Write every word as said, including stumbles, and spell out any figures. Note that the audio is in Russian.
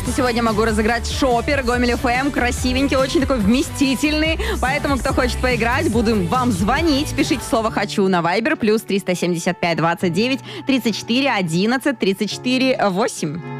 Сегодня могу разыграть шопер Гомель эф эм. Красивенький, очень такой вместительный. Поэтому, кто хочет поиграть, буду вам звонить. Пишите слово «хочу» на Viber. Плюс триста семьдесят пять двадцать девять тридцать четыре одиннадцать тридцать четыре восемь.